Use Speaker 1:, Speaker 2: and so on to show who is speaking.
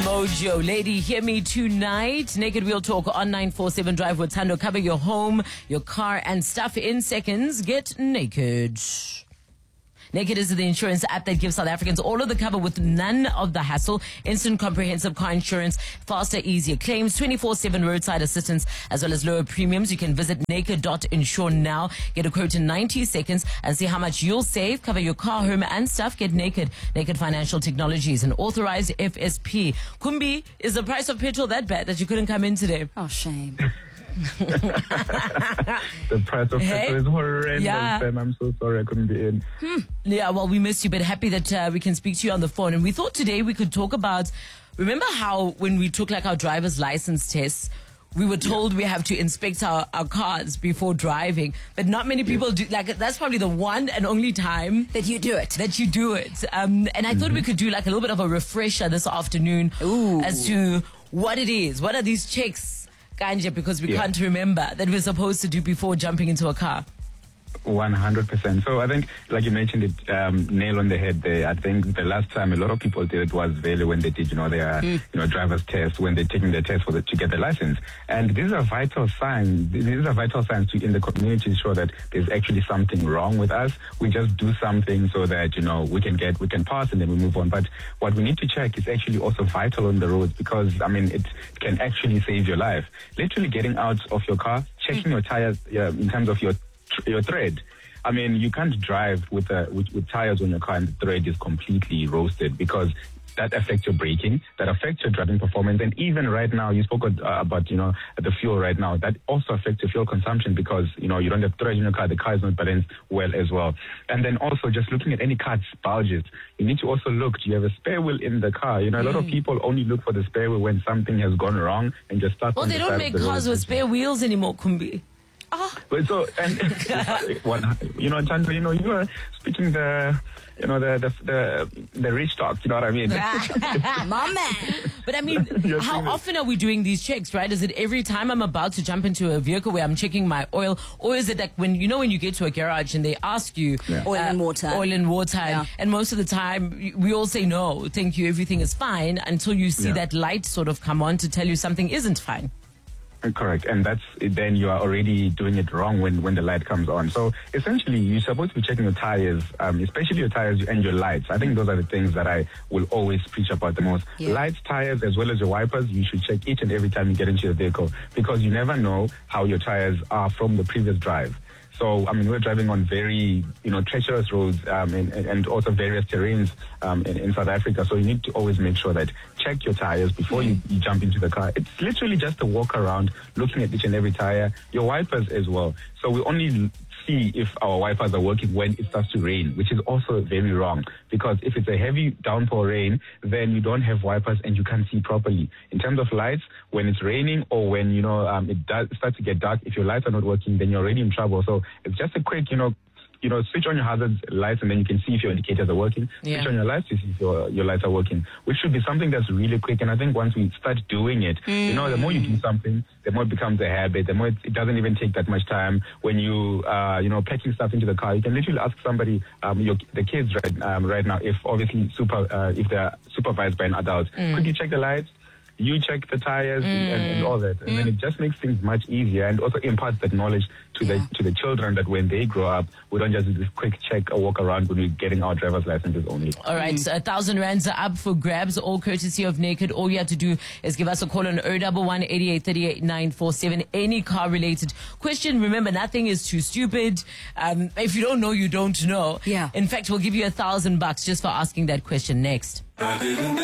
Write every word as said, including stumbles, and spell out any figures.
Speaker 1: Mojo. Lady, hear me tonight. Naked Wheel Talk on nine four seven Drive with Tando. Cover your home, your car, and stuff in seconds. Get naked. Naked is the insurance app that gives South Africans all of the cover with none of the hassle. Instant comprehensive car insurance, faster, easier claims, twenty-four seven roadside assistance, as well as lower premiums. You can visit naked dot insure now. Get a quote in ninety seconds and see how much you'll save. Cover your car, home, and stuff. Get naked. Naked Financial Technologies, an authorized F S P. Kumbi, is the price of petrol that bad that you couldn't come in today?
Speaker 2: Oh, shame.
Speaker 3: The price of
Speaker 1: Hey?
Speaker 3: petrol is horrendous,
Speaker 1: Yeah.
Speaker 3: and I'm so sorry I couldn't be in.
Speaker 1: Hmm. Yeah, well, we missed you, but happy that uh, we can speak to you on the phone. And we thought today we could talk about, remember how when we took like our driver's license tests, we were told we have to inspect our, our cars before driving, but not many people do. Like, that's probably the one and only time
Speaker 2: That you do it.
Speaker 1: that you do it. Um, and I thought we could do like a little bit of a refresher this afternoon
Speaker 2: Ooh.
Speaker 1: as to what it is. What are these checks, Kanje, because we
Speaker 3: Yeah.
Speaker 1: can't remember that we're supposed to do before jumping into a car.
Speaker 3: one hundred percent. So I think, like you mentioned it, um, nail on the head there. I think the last time a lot of people did it was really when they did, you know, their,
Speaker 1: Mm.
Speaker 3: you know, driver's test, when they're taking their test for the, to get the license. And this is a vital sign. This is a vital sign to, in the community, to show that there's actually something wrong with us. We just do something so that, you know, we can get, we can pass and then we move on. But what we need to check is actually also vital on the roads, because, I mean, it can actually save your life. Literally getting out of your car, checking your tires, yeah, in terms of your your thread. I mean, you can't drive with, uh, with with tires on your car and the thread is completely roasted, because that affects your braking, that affects your driving performance. And even right now, you spoke uh, about, you know, the fuel right now, that also affects your fuel consumption, because, you know, you don't have thread in your car, the car is not balanced well as well. And then also just looking at any car bulges, you need to also look, do you have a spare wheel in the car? You know, a lot of people only look for the spare wheel when something has gone wrong and just start
Speaker 1: Well,
Speaker 3: on
Speaker 1: they
Speaker 3: the
Speaker 1: don't
Speaker 3: side
Speaker 1: make
Speaker 3: of the
Speaker 1: cars
Speaker 3: road.
Speaker 1: with spare wheels anymore, Kumbi.
Speaker 3: But so, and one, you know, Chandra, you know, you are speaking the, you know, the the the, the rich talk. You know what I mean?
Speaker 2: My man.
Speaker 1: But I mean,
Speaker 3: You're
Speaker 1: how
Speaker 3: saying it.
Speaker 1: often are we doing these checks, right? Is it every time I'm about to jump into a vehicle where I'm checking my oil? Or is it like when, you know, when you get to a garage and they ask you...
Speaker 3: Yeah.
Speaker 2: Oil and water.
Speaker 1: Oil and water.
Speaker 2: Yeah.
Speaker 1: And, and most of the time, we all say, no, thank you, everything is fine, until you see
Speaker 3: Yeah.
Speaker 1: that light sort of come on to tell you something isn't fine.
Speaker 3: Correct, and that's then you are already doing it wrong when, when the light comes on. So essentially, you're supposed to be checking your tires, um, especially your tires and your lights. I think those are the things that I will always preach about the most.
Speaker 2: Yeah.
Speaker 3: Lights, tires, as well as your wipers, you should check each and every time you get into your vehicle, because you never know how your tires are from the previous drive. So, I mean, we're driving on very, you know, treacherous roads um, and, and also various terrains um, in, in South Africa. So you need to always make sure that check your tires before you, you jump into the car. It's literally just a walk around, looking at each and every tire, your wipers as well. So we only see if our wipers are working when it starts to rain, which is also very wrong, because if it's a heavy downpour rain, then you don't have wipers and you can't see properly. In terms of lights, when it's raining or when, you know, um, it does starts to get dark, if your lights are not working, then you're already in trouble. So it's just a quick, you know, you know, switch on your hazard lights and then you can see if your indicators are working.
Speaker 1: Yeah.
Speaker 3: Switch on your lights to see if your, your lights are working, which should be something that's really quick. And I think once we start doing it, you know, the more you do something, the more it becomes a habit, the more it, it doesn't even take that much time. When you, uh, you know, packing stuff into the car, you can literally ask somebody, um, your, the kids right, um, right now, if obviously super, uh, if they're supervised by an adult, could you check the lights? You check the tires and, and all that, and then it just makes things much easier, and also imparts that knowledge to
Speaker 2: Yeah.
Speaker 3: the to the children, that when they grow up, we don't just do this quick check or walk around when we're getting our driver's licenses only.
Speaker 1: All right, so a thousand rands are up for grabs, all courtesy of Naked. All you have to do is give us a call on zero one one, eight eight three eight, nine four seven. Any car related question. Remember, nothing is too stupid. Um, if you don't know, you don't know.
Speaker 2: Yeah.
Speaker 1: In fact, we'll give you a thousand bucks just for asking that question next.